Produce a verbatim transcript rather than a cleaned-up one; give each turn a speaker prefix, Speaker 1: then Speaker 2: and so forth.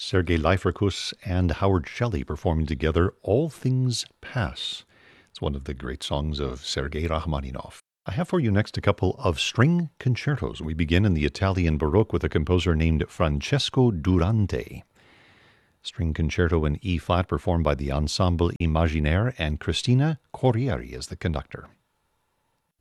Speaker 1: Sergei Liferkus and Howard Shelley performing together All Things Pass. It's one of the great songs of Sergei Rachmaninoff. I have for you next a couple of string concertos. We begin in the Italian Baroque with a composer named Francesco Durante. String concerto in E-flat performed by the Ensemble Imaginaire, and Cristina Corrieri is the conductor.